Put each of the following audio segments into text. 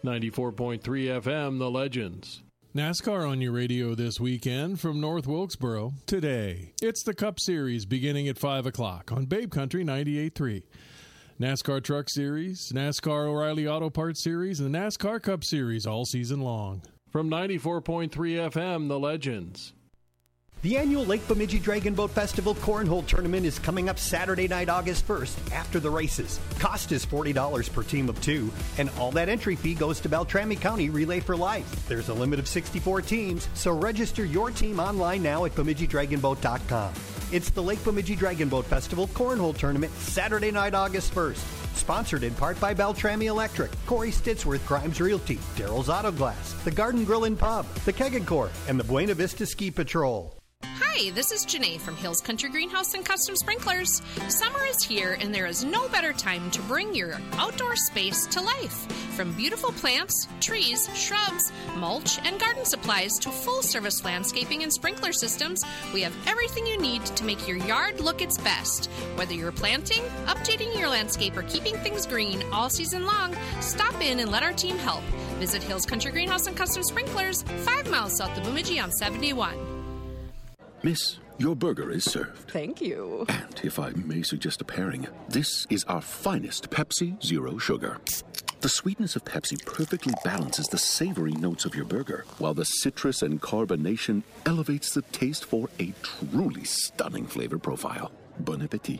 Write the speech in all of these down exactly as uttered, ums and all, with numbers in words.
ninety-four point three F M, The Legends. NASCAR on your radio this weekend from North Wilkesboro. Today, it's the Cup Series beginning at five o'clock on Babe Country ninety-eight point three. NASCAR Truck Series, NASCAR O'Reilly Auto Parts Series, and the NASCAR Cup Series all season long. From ninety-four point three F M, The Legends. The annual Lake Bemidji Dragon Boat Festival Cornhole Tournament is coming up Saturday night, August first, after the races. Cost is forty dollars per team of two, and all that entry fee goes to Beltrami County Relay for Life. There's a limit of sixty-four teams, so register your team online now at Bemidji Dragon Boat dot com. It's the Lake Bemidji Dragon Boat Festival Cornhole Tournament, Saturday night, August first. Sponsored in part by Beltrami Electric, Corey Stitzworth Crimes Realty, Daryl's Auto Glass, the Garden Grill and Pub, the Keg and Corps, and the Buena Vista Ski Patrol. Hi, this is Janae from Hills Country Greenhouse and Custom Sprinklers. Summer is here, and there is no better time to bring your outdoor space to life. From beautiful plants, trees, shrubs, mulch, and garden supplies to full-service landscaping and sprinkler systems, we have everything you need to make your yard look its best. Whether you're planting, updating your landscape, or keeping things green all season long, stop in and let our team help. Visit Hills Country Greenhouse and Custom Sprinklers, five miles south of Bemidji on seventy-one. Miss, your burger is served. Thank you. And if I may suggest a pairing, this is our finest Pepsi Zero Sugar. The sweetness of Pepsi perfectly balances the savory notes of your burger, while the citrus and carbonation elevates the taste for a truly stunning flavor profile. Bon appetit.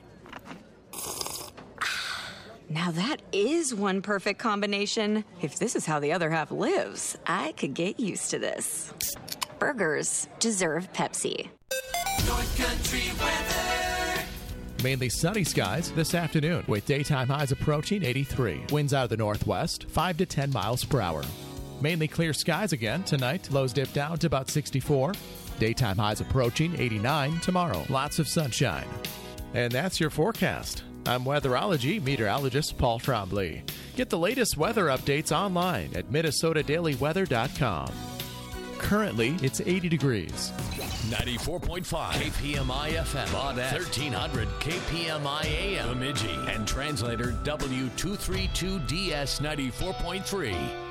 Now that is one perfect combination. If this is how the other half lives, I could get used to this. Burgers deserve Pepsi. North Country weather. Mainly sunny skies this afternoon with daytime highs approaching eighty-three. Winds out of the northwest, five to ten miles per hour. Mainly clear skies again tonight. Lows dip down to about sixty-four. Daytime highs approaching eighty-nine tomorrow. Lots of sunshine. And that's your forecast. I'm weatherology meteorologist Paul Trombley. Get the latest weather updates online at Minnesota Daily Weather dot com. Currently, it's eighty degrees. ninety-four point five K P M I F M on thirteen hundred K P M I A M Bemidji and translator W two thirty-two D S ninety-four point three.